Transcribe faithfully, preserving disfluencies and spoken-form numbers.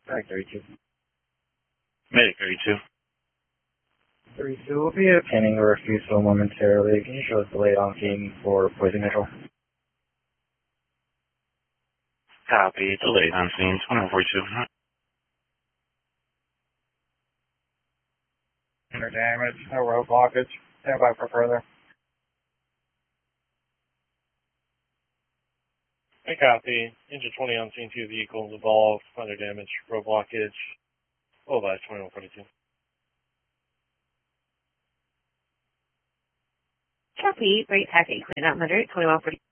Track thirty-two. Medic thirty-two. thirty-two will be obtaining a refusal momentarily. Can you show us the late on scene for poison control? Copy. Delayed on scene. twenty-one forty-two. Under damage. No road blockage. Stand by for further. I copy. Engine twenty on scene, two vehicles involved. Under damage. Road blockage. Oh, that's twenty-one forty-two. Copy. Rate packet clean out under twenty-one forty-two.